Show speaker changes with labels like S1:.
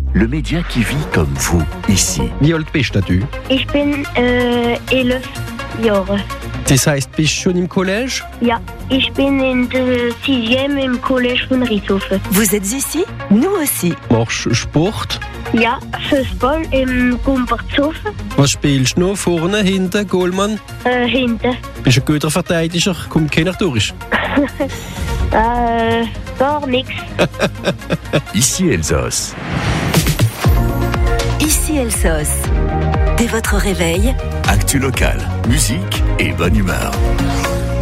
S1: le média qui vit comme vous, ici.
S2: Wie alt bist du?
S3: Ich bin 11 Jahre.
S2: Das heisst, bist du schon im Collège?
S3: Ja, ich bin in der 6e im Collège von Rieshofen.
S4: Vous êtes ici? Nous aussi.
S2: Machst du Sport?
S3: Ja, Fußball im Gumbertshofen.
S2: Was spielst du noch? Vorne, hinten, Goalmann?
S3: Hinten.
S2: Bist du ein guter Verteidiger? Kommt keiner durch?
S3: Gar nichts.
S1: Ici Elsace.
S4: Ici Elsace. Dès votre réveil,
S1: Actu locale, musique et bonne humeur.